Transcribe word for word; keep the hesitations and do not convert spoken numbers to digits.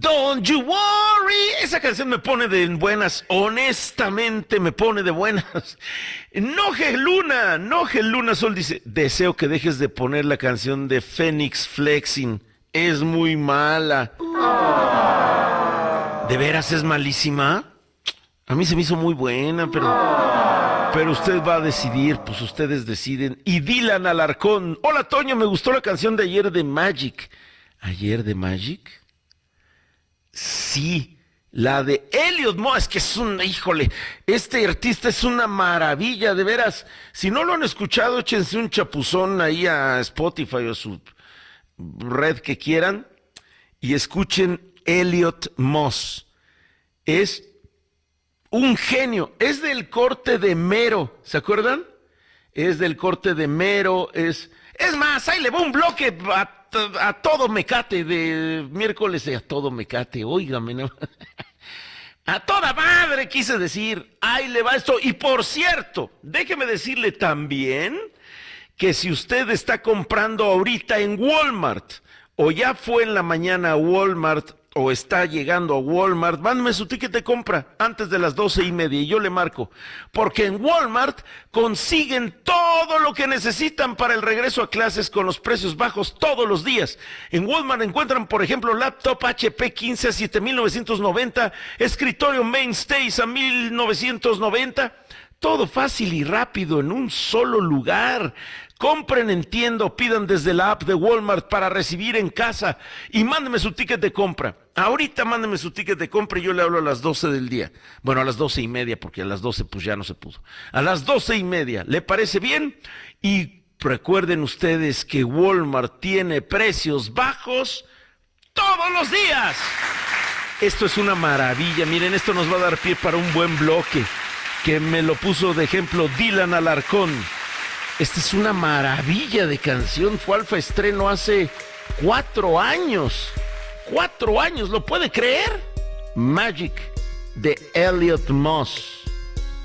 Don't you worry. Esa canción me pone de buenas. Honestamente me pone de buenas. Noje Luna, Noje Luna Sol dice, deseo que dejes de poner la canción de Phoenix Flexing. Es muy mala. ¿De veras es malísima? A mí se me hizo muy buena, pero... Pero usted va a decidir, pues ustedes deciden. Y Dylan Alarcón. Hola, Toño, me gustó la canción de ayer de Magic. ¿Ayer de Magic? Sí, la de Elliot Moss, es que es un, híjole, este artista es una maravilla, de veras. Si no lo han escuchado, échense un chapuzón ahí a Spotify o su red que quieran y escuchen Elliot Moss. Es un genio, es del corte de Mero, ¿se acuerdan? Es del corte de Mero, es... Es más, ahí le va un bloque a, a todo mecate de miércoles a todo mecate, óigame, ¿no? A toda madre quise decir, ahí le va esto. Y por cierto, déjeme decirle también que si usted está comprando ahorita en Walmart, o ya fue en la mañana a Walmart, o está llegando a Walmart, mándeme su ticket de compra antes de las doce y media y yo le marco, porque en Walmart consiguen todo lo que necesitan para el regreso a clases con los precios bajos todos los días. En Walmart encuentran, por ejemplo, laptop H P quince a siete mil novecientos noventa, escritorio Mainstays a mil novecientos noventa, todo fácil y rápido en un solo lugar. Compren en tienda o pidan desde la app de Walmart para recibir en casa y mándeme su ticket de compra. Ahorita mándeme su ticket de compra y yo le hablo a las doce del día. Bueno, a las doce y media, porque a las doce pues ya no se pudo. A las doce y media, ¿le parece bien? Y recuerden ustedes que Walmart tiene precios bajos todos los días. Esto es una maravilla. Miren, esto nos va a dar pie para un buen bloque, que me lo puso de ejemplo Dylan Alarcón. Esta es una maravilla de canción. Fue alfa estreno hace cuatro años. Cuatro años, ¿lo puede creer? Magic de Elliot Moss.